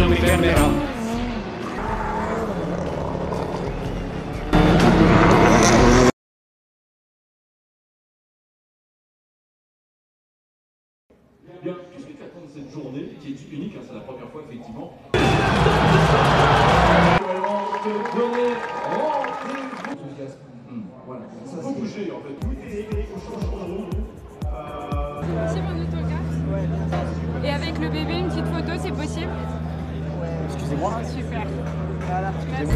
non mi fermerà. Bien, qu'est-ce que tu attends de cette journée qui est unique, hein, c'est la première fois effectivement. Voilà, ça peut bouger en fait. Possible en autographe. Et avec le bébé, une petite photo, c'est possible? Excusez-moi. Super. Voilà.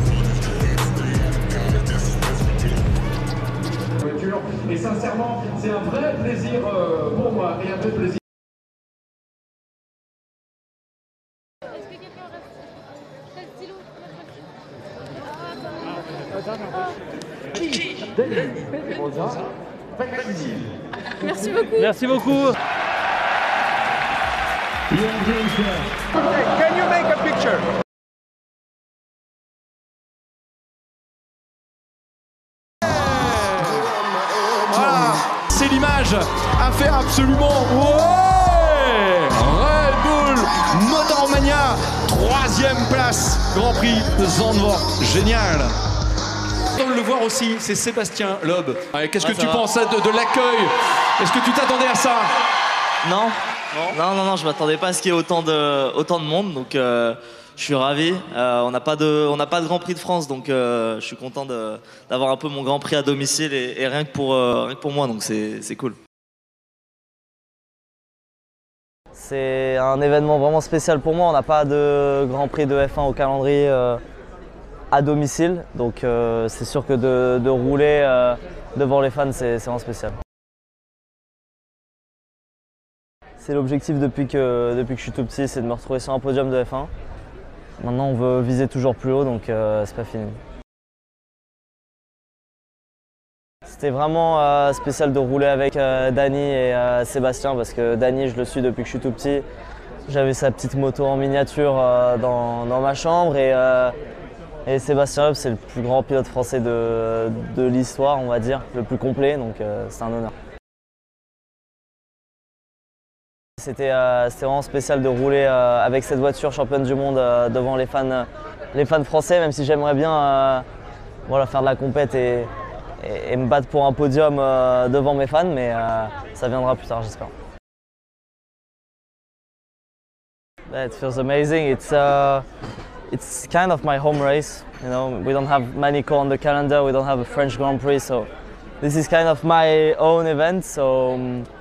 Et sincèrement, c'est un vrai plaisir pour moi et un vrai plaisir. Est-ce que quelqu'un reste? Quel stylo? Merci beaucoup. Merci beaucoup. Can you make a picture? Voilà, c'est l'image à faire absolument. Ouais, Red Bull Motormania, 3e place, Grand Prix de Zandvoort, génial. On le voir aussi, c'est Sébastien Loeb. Qu'est-ce que tu penses de l'accueil? Est-ce que tu t'attendais à ça? Non, je m'attendais pas à ce qu'il y ait autant de monde, donc je suis ravi. On n'a pas de Grand Prix de France, donc je suis content d'avoir un peu mon Grand Prix à domicile et rien que pour moi, donc c'est cool. C'est un événement vraiment spécial pour moi. On n'a pas de Grand Prix de F1 au calendrier à domicile, donc c'est sûr que de rouler devant les fans, c'est vraiment spécial. C'est l'objectif depuis que je suis tout petit, c'est de me retrouver sur un podium de F1. Maintenant, on veut viser toujours plus haut, donc c'est pas fini. C'était vraiment spécial de rouler avec Dany et Sébastien, parce que Dany, je le suis depuis que je suis tout petit. J'avais sa petite moto en miniature dans ma chambre et Sébastien Loeb, c'est le plus grand pilote français de l'histoire, on va dire, le plus complet, donc c'est un honneur. C'était vraiment spécial de rouler avec cette voiture championne du monde devant les fans français, même si j'aimerais bien faire de la compète et me battre pour un podium devant mes fans, mais ça viendra plus tard, j'espère. It feels amazing. It's kind of my home race. You know, we don't have Monaco on the calendar. We don't have a French Grand Prix, so this is kind of my own event. So